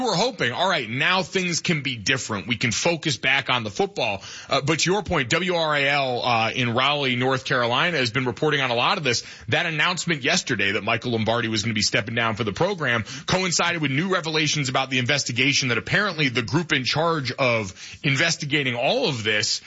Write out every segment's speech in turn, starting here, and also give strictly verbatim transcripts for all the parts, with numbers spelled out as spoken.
We're hoping, all right, now things can be different. We can focus back on the football. Uh, but to your point, W R A L uh, in Raleigh, North Carolina has been reporting on a lot of this. That announcement yesterday that Michael Lombardi was going to be stepping down for the program coincided with new revelations about the investigation that apparently the group in charge of investigating all of this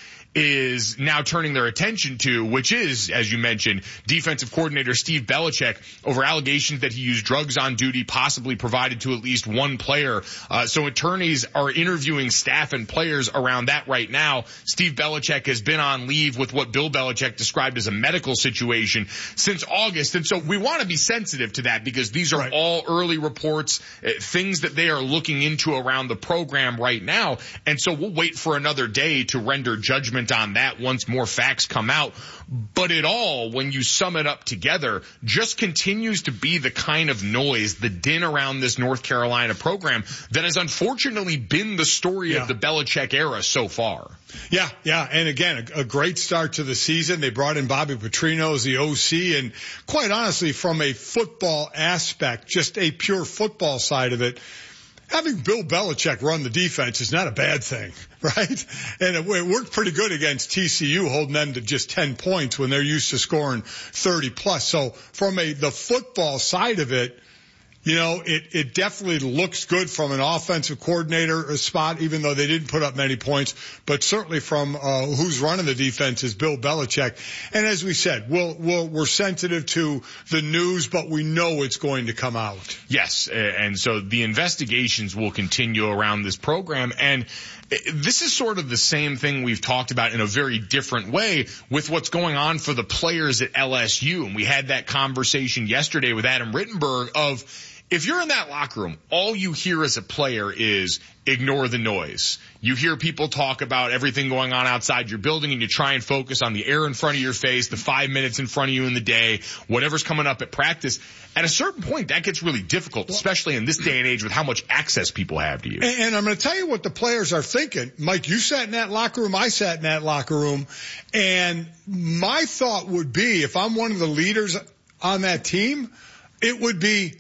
is now turning their attention to, which is, as you mentioned, defensive coordinator Steve Belichick over allegations that he used drugs on duty, possibly provided to at least one player. Uh, so attorneys are interviewing staff and players around that right now. Steve Belichick has been on leave with what Bill Belichick described as a medical situation since August. And so we want to be sensitive to that because these are right. all early reports, uh, things that they are looking into around the program right now. And so we'll wait for another day to render judgment on that once more facts come out. But it all, when you sum it up together, just continues to be the kind of noise, the din around this North Carolina program that has unfortunately been the story yeah. of the Belichick era so far. Yeah, yeah. And again, a, a great start to the season. They brought in Bobby Petrino as the O C. And quite honestly, from a football aspect, just a pure football side of it, having Bill Belichick run the defense is not a bad thing, right? And it, it worked pretty good against T C U, holding them to just ten points when they're used to scoring thirty plus. So from a the football side of it, you know, it, it definitely looks good from an offensive coordinator spot, even though they didn't put up many points. But certainly from uh, who's running the defense is Bill Belichick. And as we said, we'll, we'll, we're sensitive to the news, but we know it's going to come out. Yes, and so the investigations will continue around this program. And this is sort of the same thing we've talked about in a very different way with what's going on for the players at L S U. And we had that conversation yesterday with Adam Rittenberg of, if you're in that locker room, all you hear as a player is ignore the noise. You hear people talk about everything going on outside your building and you try and focus on the air in front of your face, the five minutes in front of you in the day, whatever's coming up at practice. At a certain point, that gets really difficult, especially in this day and age with how much access people have to you. And, and I'm going to tell you what the players are thinking. Mike, you sat in that locker room. I sat in that locker room. And my thought would be, if I'm one of the leaders on that team, it would be,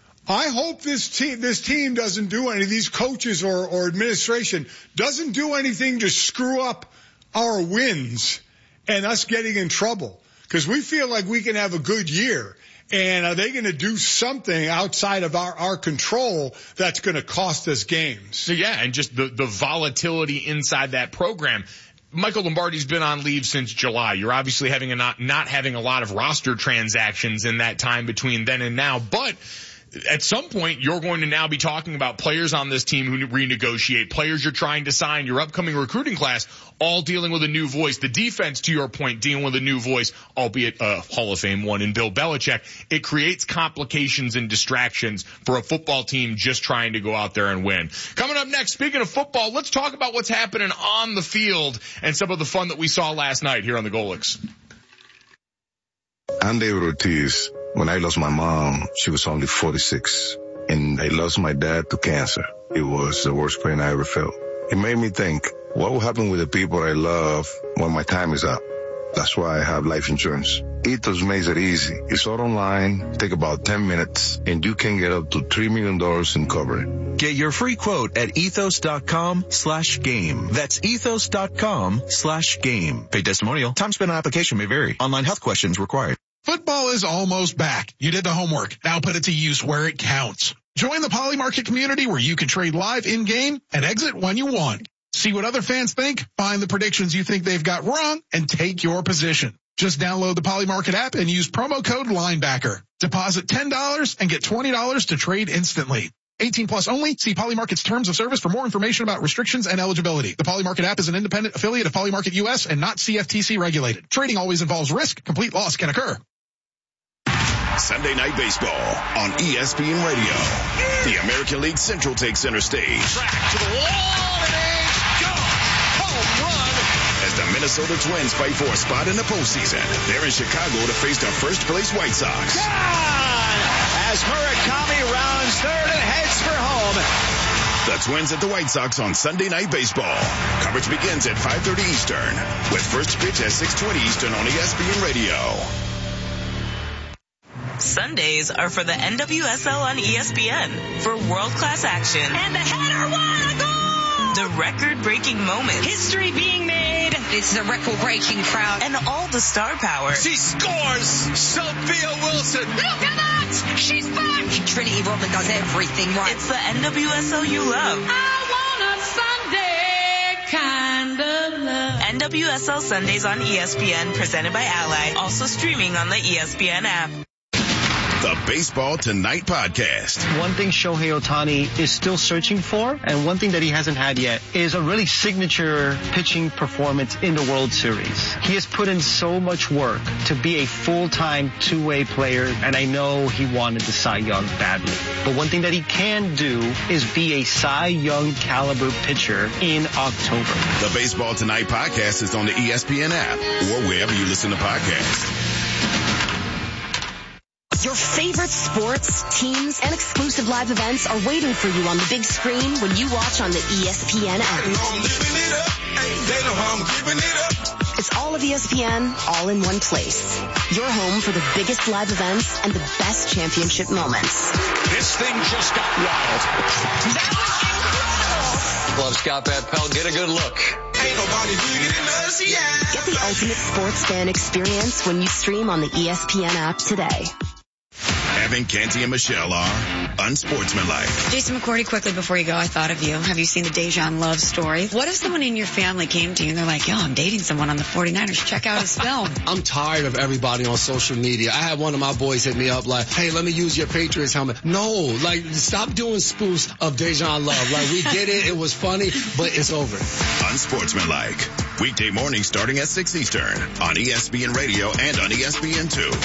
I hope this team, this team doesn't do any, these coaches or, or administration doesn't do anything to screw up our wins and us getting in trouble. Because we feel like we can have a good year. And are they going to do something outside of our, our control that's going to cost us games? So yeah, and just the, the volatility inside that program. Michael Lombardi's been on leave since July. You're obviously having a not, not having a lot of roster transactions in that time between then and now, but at some point, you're going to now be talking about players on this team who renegotiate, players you're trying to sign, your upcoming recruiting class, all dealing with a new voice. The defense, to your point, dealing with a new voice, albeit a Hall of Fame one in Bill Belichick. It creates complications and distractions for a football team just trying to go out there and win. Coming up next, speaking of football, let's talk about what's happening on the field and some of the fun that we saw last night here on the Golics. I'm David Ortiz. When I lost my mom, she was only forty-six, and I lost my dad to cancer. It was the worst pain I ever felt. It made me think, what will happen with the people I love when my time is up? That's why I have life insurance. Ethos makes it easy. It's all online, take about ten minutes, and you can get up to three million dollars in coverage. Get your free quote at ethos.com slash game. That's ethos.com slash game. Paid testimonial. Time spent on application may vary. Online health questions required. Football is almost back. You did the homework. Now put it to use where it counts. Join the Poly Market community where you can trade live in-game and exit when you want. See what other fans think, find the predictions you think they've got wrong, and take your position. Just download the Poly Market app and use promo code Linebacker. Deposit ten dollars and get twenty dollars to trade instantly. eighteen plus only. See Poly Market's terms of service for more information about restrictions and eligibility. The Poly Market app is an independent affiliate of Poly Market U S and not C F T C regulated. Trading always involves risk. Complete loss can occur. Sunday Night Baseball on E S P N Radio. The American League Central takes center stage. Track to the wall and it's gone. Home run. As the Minnesota Twins fight for a spot in the postseason, they're in Chicago to face the first-place White Sox. Gone! As Murakami rounds third and heads for home. The Twins at the White Sox on Sunday Night Baseball. Coverage begins at five thirty Eastern, with first pitch at six twenty Eastern on E S P N Radio. Sundays are for the N W S L on E S P N for world-class action. And the header, what a goal! The record-breaking moments. History being made. It's the record-breaking crowd. And all the star power. She scores! Sophia Wilson! Look at that! She's back! Trinity Rodman does everything right. It's the N W S L you love. I want a Sunday kind of love. N W S L Sundays on E S P N, presented by Ally. Also streaming on the E S P N app. The Baseball Tonight podcast. One thing Shohei Ohtani is still searching for, and one thing that he hasn't had yet, is a really signature pitching performance in the World Series. He has put in so much work to be a full-time two-way player, and I know he wanted the Cy Young badly. But one thing that he can do is be a Cy Young caliber pitcher in October. The Baseball Tonight podcast is on the E S P N app or wherever you listen to podcasts. Your favorite sports, teams, and exclusive live events are waiting for you on the big screen when you watch on the E S P N app. It's all of E S P N, all in one place. Your home for the biggest live events and the best championship moments. This thing just got wild. That was incredible. Love Scott Van Pelt. Get a good look. Ain't nobody bigger than us, yeah. Get the ultimate sports fan experience when you stream on the E S P N app today. Evan, Canty, and Michelle are unsportsmanlike. Jason McCourty, quickly before you go, I thought of you. Have you seen the Dejan Love story? What if someone in your family came to you and they're like, yo, I'm dating someone on the forty-niners. Check out his film. I'm tired of everybody on social media. I had one of my boys hit me up like, hey, let me use your Patriots helmet. No, like, stop doing spoofs of Dejan Love. Like, we get it. It was funny, but it's over. Unsportsmanlike. Weekday mornings starting at six Eastern on E S P N Radio and on E S P N two.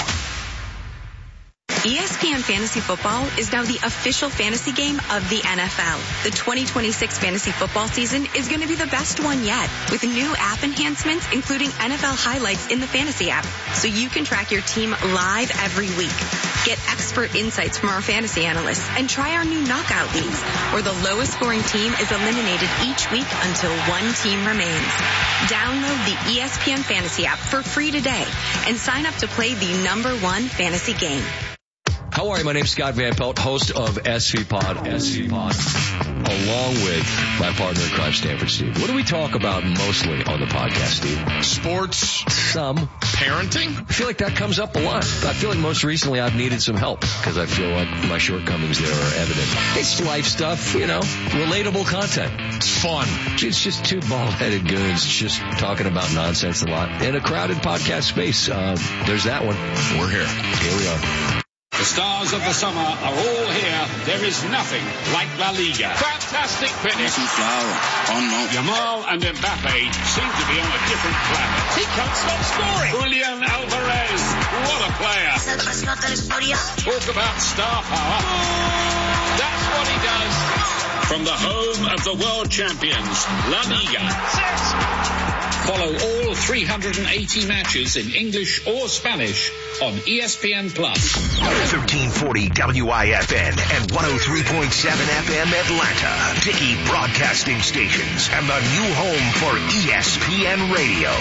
E S P N Fantasy Football is now the official fantasy game of the N F L. The twenty twenty-six fantasy football season is going to be the best one yet, with new app enhancements, including N F L highlights in the fantasy app, so you can track your team live every week. Get expert insights from our fantasy analysts and try our new knockout leagues, where the lowest scoring team is eliminated each week until one team remains. Download the E S P N Fantasy app for free today and sign up to play the number one fantasy game. How are you? My name's Scott Van Pelt, host of S V Pod, S V Pod, along with my partner in crime, Stanford Steve. What do we talk about mostly on the podcast, Steve? Sports. Some. Parenting. I feel like that comes up a lot. I feel like most recently I've needed some help because I feel like my shortcomings there are evident. It's life stuff, you know, relatable content. It's fun. It's just two bald-headed goons just talking about nonsense a lot in a crowded podcast space. Uh, there's that one. We're here. Here we are. The stars of the summer are all here. There is nothing like La Liga. Fantastic finish. Yamal and Mbappe seem to be on a different planet. He can't stop scoring. Julian Alvarez, what a player. Talk about star power. That's what he does. From the home of the world champions, La Liga. Follow all three hundred eighty matches in English or Spanish on E S P N Plus. thirteen forty W I F N and one oh three point seven F M Atlanta. Dickey Broadcasting Stations and the new home for E S P N Radio.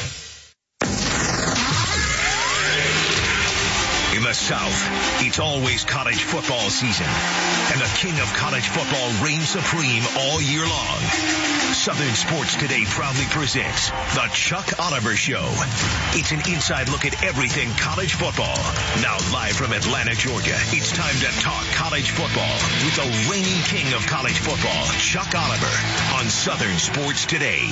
In the South, it's always college football season, and the king of college football reigns supreme all year long. Southern Sports Today proudly presents The Chuck Oliver Show. It's an inside look at everything college football. Now live from Atlanta, Georgia, it's time to talk college football with the reigning king of college football, Chuck Oliver, on Southern Sports Today.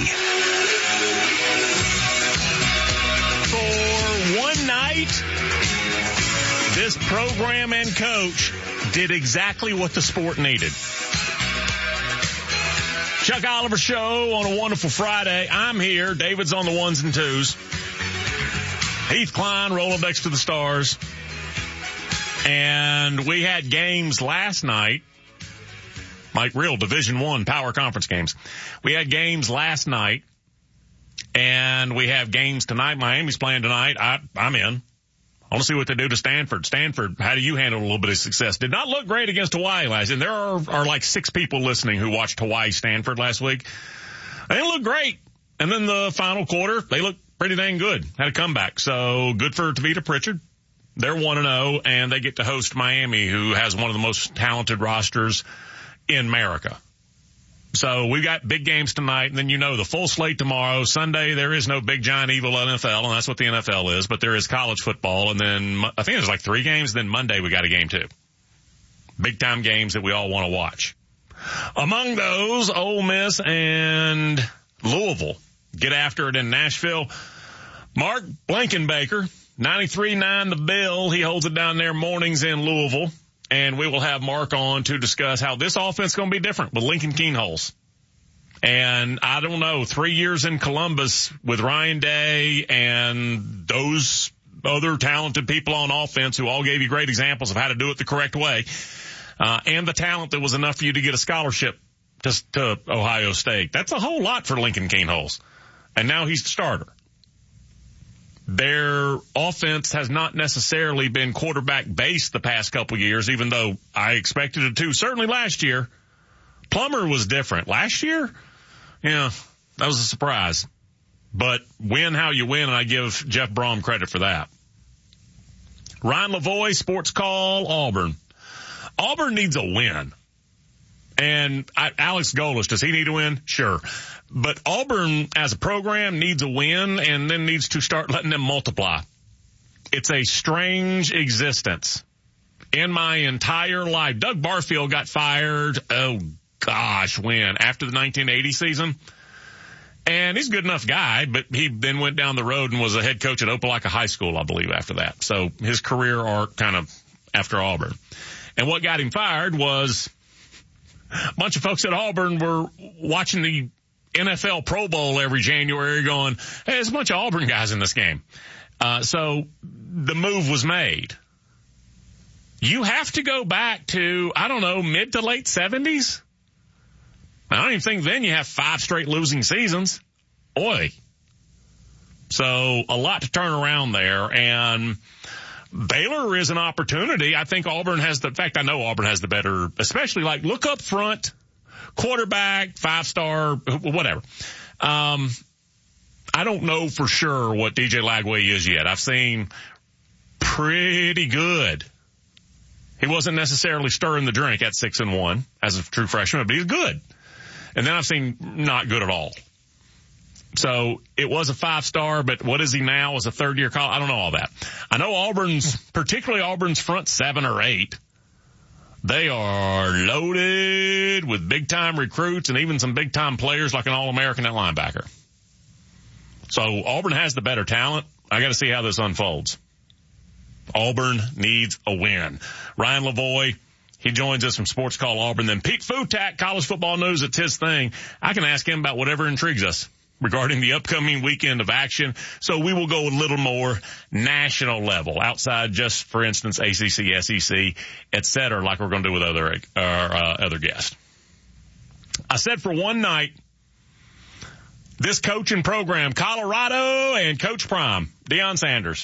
For one night, this program and coach did exactly what the sport needed. Chuck Oliver Show on a wonderful Friday. I'm here. David's on the ones and twos. Heath Klein rolling next to the stars. And we had games last night, like real Division One power conference games. We had games last night, and we have games tonight. Miami's playing tonight. I, I'm in. I want to see what they do to Stanford. Stanford, how do you handle a little bit of success? Did not look great against Hawaii last year. And there are, are like six people listening who watched Hawaii-Stanford last week. They didn't look great. And then the final quarter, they looked pretty dang good. Had a comeback. So good for Tavita Pritchard. They're one and oh, and they get to host Miami, who has one of the most talented rosters in America. So we've got big games tonight, and then you know the full slate tomorrow. Sunday, there is no big, giant, evil N F L, and that's what the N F L is, but there is college football, and then I think there's like three games, then Monday we got a game too. Big-time games that we all want to watch. Among those, Ole Miss and Louisville get after it in Nashville. Mark Blankenbaker, ninety-three nine the Bill. He holds it down there mornings in Louisville. And we will have Mark on to discuss how this offense is going to be different with Lincoln Kienholz. And I don't know, three years in Columbus with Ryan Day and those other talented people on offense who all gave you great examples of how to do it the correct way, uh, and the talent that was enough for you to get a scholarship to, to Ohio State. That's a whole lot for Lincoln Kienholz. And now he's the starter. Their offense has not necessarily been quarterback-based the past couple years, even though I expected it to. Certainly last year. Plummer was different. Last year, yeah, that was a surprise. But win how you win, and I give Jeff Brom credit for that. Ryan Lavoie, Sports Call, Auburn. Auburn needs a win. And I, Alex Golesh, does he need a win? Sure. But Auburn, as a program, needs a win and then needs to start letting them multiply. It's a strange existence. In my entire life, Doug Barfield got fired, oh gosh, when? After the nineteen eighty season? And he's a good enough guy, but he then went down the road and was a head coach at Opelika High School, I believe, after that. So his career arc kind of after Auburn. And what got him fired was a bunch of folks at Auburn were watching the N F L Pro Bowl every January going, hey, there's a bunch of Auburn guys in this game. Uh, so the move was made. You have to go back to, I don't know, mid to late seventies. I don't even think then you have five straight losing seasons. Oi. So a lot to turn around there. And Baylor is an opportunity. I think Auburn has the, in fact, I know Auburn has the better, especially like look up front, quarterback, five star, whatever. Um, I don't know for sure what D J Lagway is yet. I've seen pretty good. He wasn't necessarily stirring the drink at six and one as a true freshman, but he's good. And then I've seen not good at all. So it was a five star, but what is he now as a third year college? I don't know all that. I know Auburn's, particularly Auburn's front seven or eight, they are loaded with big time recruits and even some big time players like an All-American at linebacker. So Auburn has the better talent. I got to see how this unfolds. Auburn needs a win. Ryan Lavoie, he joins us from Sports Call Auburn. Then Pete Futak, College Football News, it's his thing. I can ask him about whatever intrigues us regarding the upcoming weekend of action. So we will go a little more national level, outside just, for instance, A C C, S E C, et cetera, like we're going to do with other, uh, uh, other guests. I said for one night, this coaching program, Colorado and Coach Prime, Deion Sanders,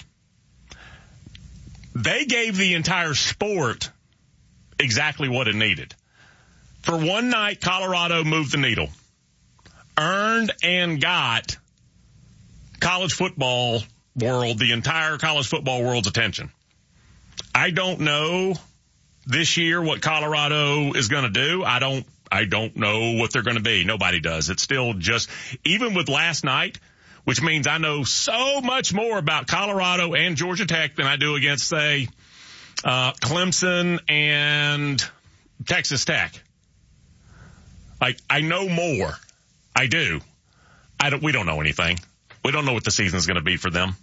they gave the entire sport exactly what it needed. For one night, Colorado moved the needle. Earned and got college football world, the entire college football world's attention. I don't know this year what Colorado is going to do. I don't, I don't know what they're going to be. Nobody does. It's still just, even with last night, which means I know so much more about Colorado and Georgia Tech than I do against, say, uh, Clemson and Texas Tech. Like, I know more. I do. I don't, we don't know anything. We don't know what the season is going to be for them.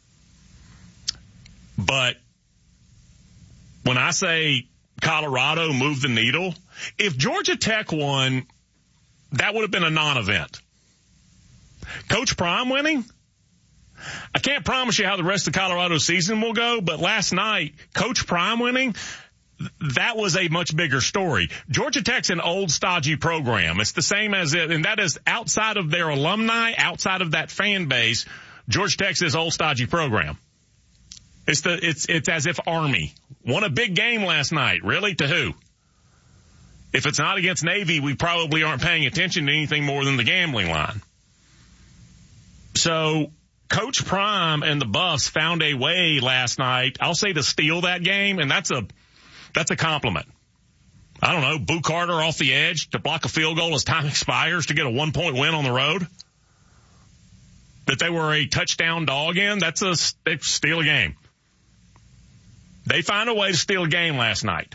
But when I say Colorado moved the needle, if Georgia Tech won, that would have been a non-event. Coach Prime winning? I can't promise you how the rest of Colorado's season will go, but last night, Coach Prime winning, that was a much bigger story. Georgia Tech's an old, stodgy program. It's the same as it, and that is outside of their alumni, outside of that fan base, Georgia Tech's this old, stodgy program. It's the, it's, it's as if Army won a big game last night. Really? To who? If it's not against Navy, we probably aren't paying attention to anything more than the gambling line. So Coach Prime and the Buffs found a way last night, I'll say, to steal that game, and that's a that's a compliment. I don't know, Boo Carter off the edge to block a field goal as time expires to get a one-point win on the road. That they were a touchdown dog in, that's a they steal a game. They found a way to steal a game last night.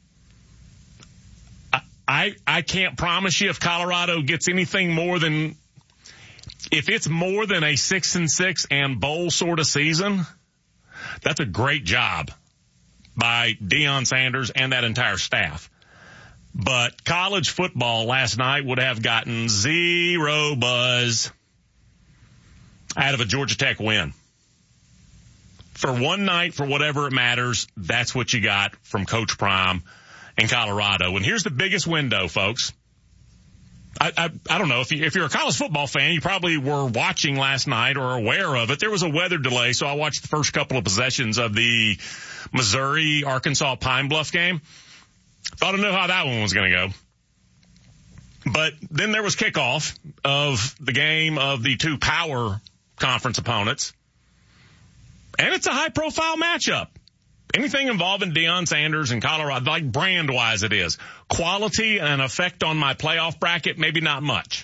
I, I I can't promise you if Colorado gets anything more than, if it's more than a six and six and bowl sort of season, that's a great job by Deion Sanders and that entire staff. But college football last night would have gotten zero buzz out of a Georgia Tech win. For one night, for whatever it matters, that's what you got from Coach Prime in Colorado. And here's the biggest window, folks. I, I, I don't know, if, you, if you're a college football fan, you probably were watching last night or aware of it. There was a weather delay, so I watched the first couple of possessions of the Missouri-Arkansas Pine Bluff game. Thought I knew how that one was going to go. But then there was kickoff of the game of the two power conference opponents. And it's a high-profile matchup. Anything involving Deion Sanders and Colorado, like brand-wise it is. Quality and effect on my playoff bracket, maybe not much.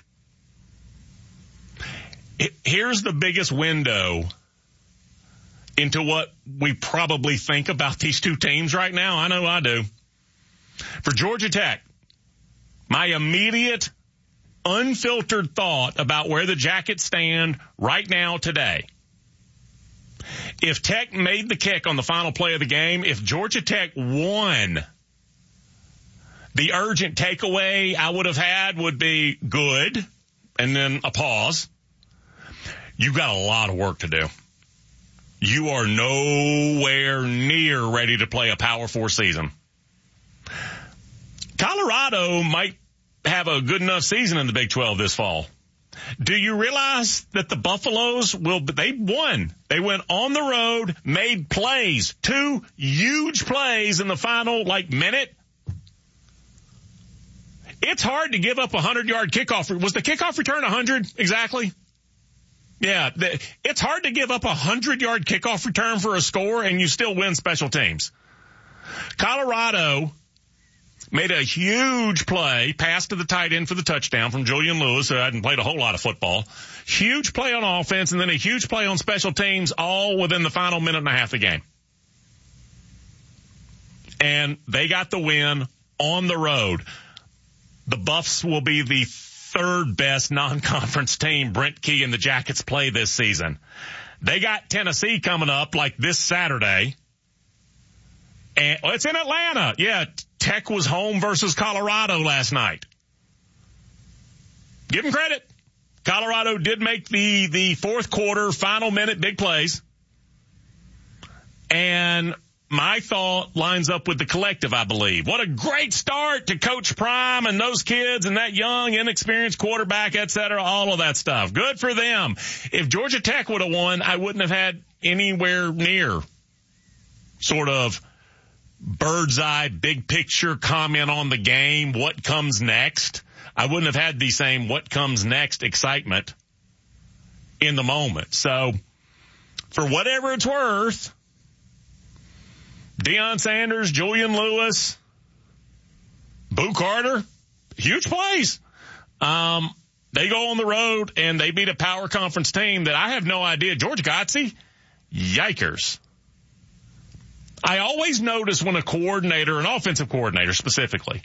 Here's the biggest window into what we probably think about these two teams right now. I know I do. For Georgia Tech, my immediate, unfiltered thought about where the Jackets stand right now today. If Tech made the kick on the final play of the game, if Georgia Tech won, the urgent takeaway I would have had would be good, and then a pause. You've got a lot of work to do. You are nowhere near ready to play a Power Four season. Colorado might have a good enough season in the Big twelve this fall. Do you realize that the Buffaloes will, they won. They went on the road, made plays, two huge plays in the final, like, minute. It's hard to give up a hundred-yard kickoff. Was the kickoff return one hundred exactly? Yeah, the, it's hard to give up a hundred-yard kickoff return for a score and you still win special teams. Colorado made a huge play, pass to the tight end for the touchdown from Julian Lewis, who hadn't played a whole lot of football. Huge play on offense, and then a huge play on special teams, all within the final minute and a half of the game. And they got the win on the road. The Buffs will be the third best non-conference team Brent Key and the Jackets play this season. They got Tennessee coming up like this Saturday. And oh, it's in Atlanta. Yeah, Tech was home versus Colorado last night. Give them credit. Colorado did make the, the fourth quarter, final minute big plays. And my thought lines up with the collective, I believe. What a great start to Coach Prime and those kids and that young, inexperienced quarterback, et cetera, all of that stuff. Good for them. If Georgia Tech would have won, I wouldn't have had anywhere near sort of bird's eye, big picture comment on the game, what comes next. I wouldn't have had the same what comes next excitement in the moment. So for whatever it's worth, Deion Sanders, Julian Lewis, Boo Carter, huge plays. Um, they go on the road and they beat a power conference team that I have no idea. George Godsey, yikers. I always notice when a coordinator, an offensive coordinator specifically,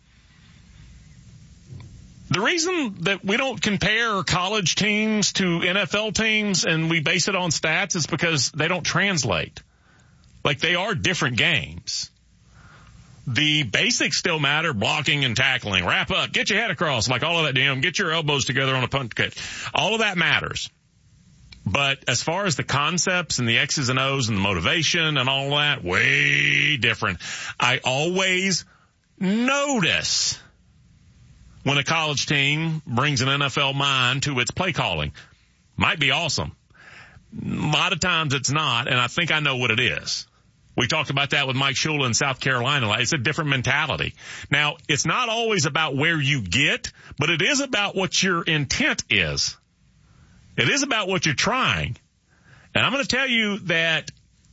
the reason that we don't compare college teams to N F L teams and we base it on stats is because they don't translate. Like, they are different games. The basics still matter, blocking and tackling. Wrap up, get your head across, like all of that, damn, get your elbows together on a punt kick. All of that matters. But as far as the concepts and the X's and O's and the motivation and all that, way different. I always notice when a college team brings an N F L mind to its play calling. Might be awesome. A lot of times it's not, and I think I know what it is. We talked about that with Mike Shula in South Carolina. It's a different mentality. Now, it's not always about where you get, but it is about what your intent is. It is about what you're trying. And I'm going to tell you that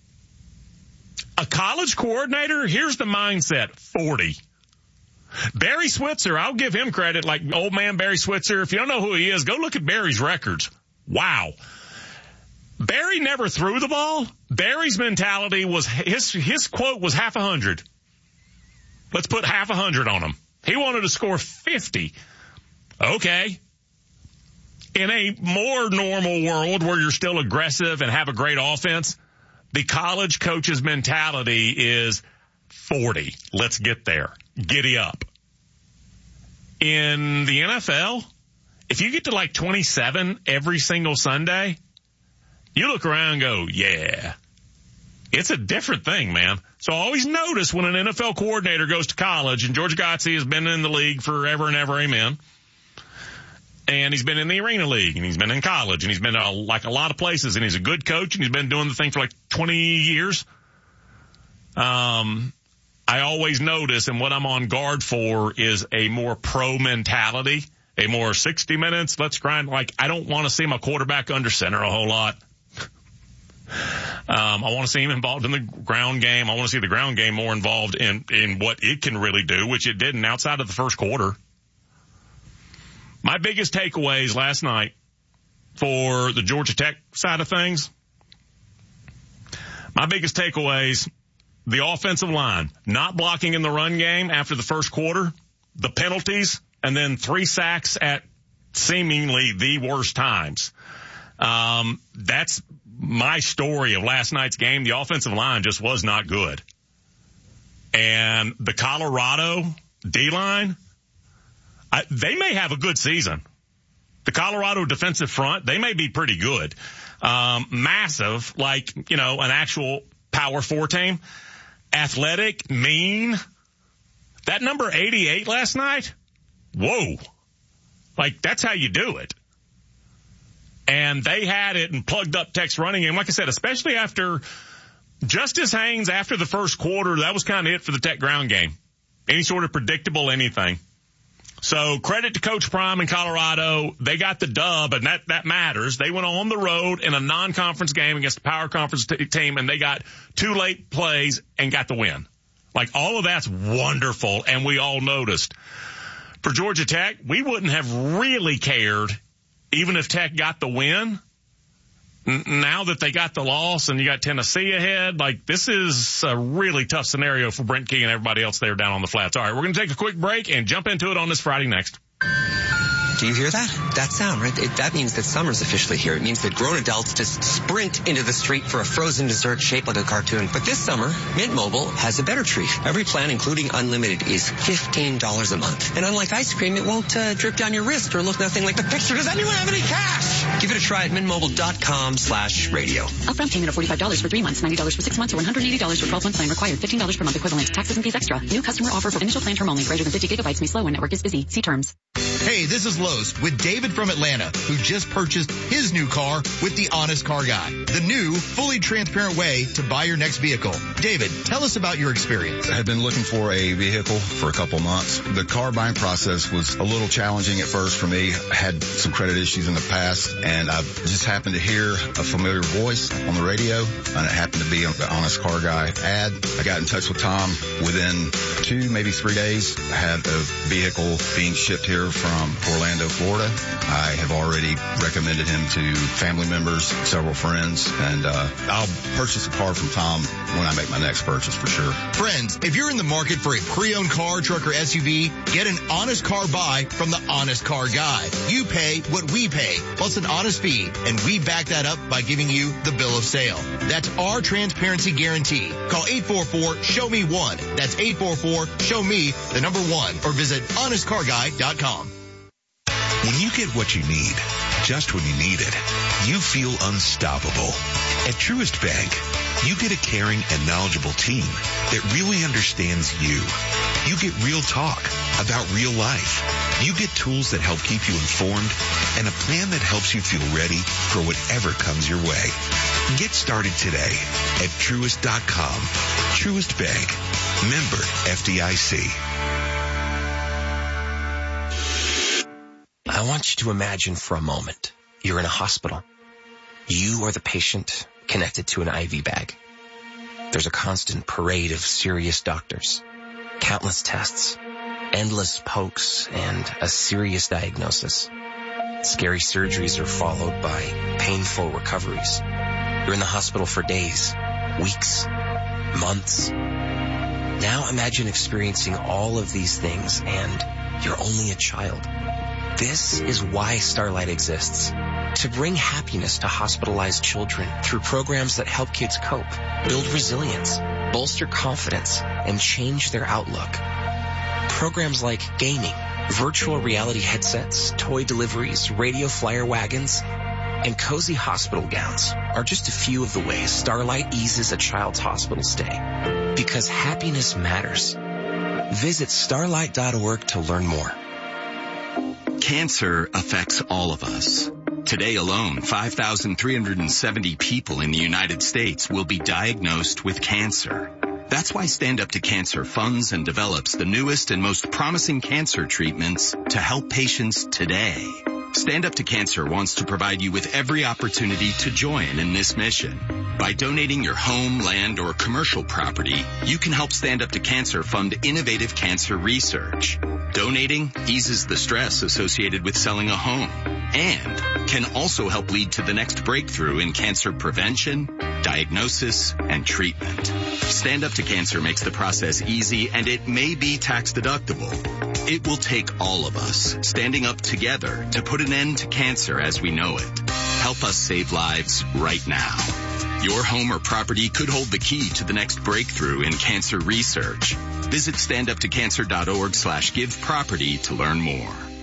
a college coordinator, here's the mindset, forty. Barry Switzer, I'll give him credit, like old man Barry Switzer. If you don't know who he is, go look at Barry's records. Wow. Barry never threw the ball. Barry's mentality was, his, his quote was half a hundred. Let's put half a hundred on him. He wanted to score fifty. Okay. In a more normal world where you're still aggressive and have a great offense, the college coach's mentality is forty. Let's get there. Giddy up. In the N F L, if you get to like twenty-seven every single Sunday, you look around and go, yeah, it's a different thing, man. So I always notice when an N F L coordinator goes to college, and George Godsey has been in the league forever and ever, amen. And he's been in the Arena League, and he's been in college, and he's been uh, like a lot of places, and he's a good coach, and he's been doing the thing for like twenty years. Um, I always notice, and what I'm on guard for is a more pro mentality, a more sixty minutes, let's grind. Like, I don't want to see my quarterback under center a whole lot. Um, I want to see him involved in the ground game. I want to see the ground game more involved in, in what it can really do, which it didn't outside of the first quarter. My biggest takeaways last night for the Georgia Tech side of things, my biggest takeaways, the offensive line, not blocking in the run game after the first quarter, the penalties, and then three sacks at seemingly the worst times. Um, that's my story of last night's game. The offensive line just was not good. And the Colorado D-line, I, they may have a good season. The Colorado defensive front, they may be pretty good. Um, massive, like, you know, an actual Power Four team. Athletic, mean. That number eighty-eight last night, whoa. Like, that's how you do it. And they had it and plugged up Tech's running game. Like I said, especially after Justice Haynes, after the first quarter, that was kind of it for the Tech ground game. Any sort of predictable anything. So credit to Coach Prime in Colorado. They got the dub, and that, that matters. They went on the road in a non-conference game against a power conference t- team, and they got two late plays and got the win. Like, all of that's wonderful, and we all noticed. For Georgia Tech, we wouldn't have really cared even if Tech got the win. N- now that they got the loss and you got Tennessee ahead, like, this is a really tough scenario for Brent Key and everybody else there down on the flats. All right, we're going to take a quick break and jump into it on this Friday next. Do you hear that? That sound, right? It, that means that summer's officially here. It means that grown adults just sprint into the street for a frozen dessert shaped like a cartoon. But this summer, Mint Mobile has a better treat. Every plan, including unlimited, is fifteen dollars a month. And unlike ice cream, it won't uh, drip down your wrist or look nothing like the picture. Does anyone have any cash? Give it a try at mintmobile.com slash radio. Upfront payment of forty-five dollars for three months, ninety dollars for six months, or one hundred eighty dollars for twelve month plan required. fifteen dollars per month equivalent. Taxes and fees extra. New customer offer for initial plan term only. Greater than fifty gigabytes may slow when network is busy. See terms. Hey, this is Lowe's with David from Atlanta, who just purchased his new car with the Honest Car Guy, the new, fully transparent way to buy your next vehicle. David, tell us about your experience. I had been looking for a vehicle for a couple months. The car buying process was a little challenging at first for me. I had some credit issues in the past, and I just happened to hear a familiar voice on the radio, and it happened to be the Honest Car Guy ad. I got in touch with Tom. Within two, maybe three days, I had a vehicle being shipped here from Orlando, Florida. I have already recommended him to family members, several friends, and uh, I'll purchase a car from Tom when I make my next purchase for sure. Friends, if you're in the market for a pre-owned car, truck, or S U V, get an honest car buy from the Honest Car Guy. You pay what we pay, plus an honest fee, and we back that up by giving you the bill of sale. That's our transparency guarantee. Call eight four four, show me one. That's eight four four, show me the number one, or visit honest car guy dot com. When you get what you need, just when you need it, you feel unstoppable. At Truist Bank, you get a caring and knowledgeable team that really understands you. You get real talk about real life. You get tools that help keep you informed and a plan that helps you feel ready for whatever comes your way. Get started today at Truist dot com. Truist Bank. Member F D I C. I want you to imagine for a moment you're in a hospital. You are the patient connected to an I V bag. There's a constant parade of serious doctors, countless tests, endless pokes, and a serious diagnosis. Scary surgeries are followed by painful recoveries. You're in the hospital for days, weeks, months. Now imagine experiencing all of these things and you're only a child. This is why Starlight exists. To bring happiness to hospitalized children through programs that help kids cope, build resilience, bolster confidence, and change their outlook. Programs like gaming, virtual reality headsets, toy deliveries, radio flyer wagons, and cozy hospital gowns are just a few of the ways Starlight eases a child's hospital stay. Because happiness matters. Visit starlight dot org to learn more. Cancer affects all of us. Today alone, five thousand three hundred seventy people in the United States will be diagnosed with cancer. That's why Stand Up to Cancer funds and develops the newest and most promising cancer treatments to help patients today. Stand Up to Cancer wants to provide you with every opportunity to join in this mission. By donating your home, land, or commercial property, you can help Stand Up to Cancer fund innovative cancer research. Donating eases the stress associated with selling a home and can also help lead to the next breakthrough in cancer prevention, diagnosis, and treatment. Stand Up to Cancer makes the process easy, and it may be tax deductible. It will take all of us standing up together to put an end to cancer as we know it. Help us save lives right now. Your home or property could hold the key to the next breakthrough in cancer research. Visit stand up to cancer dot org slash give property to learn more.